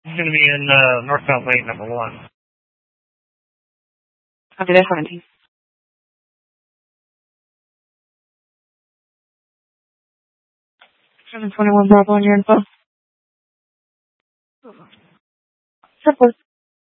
He's going to be in northbound lane number 1. Copy that, 17. 721 Bravo on your info. Surplus.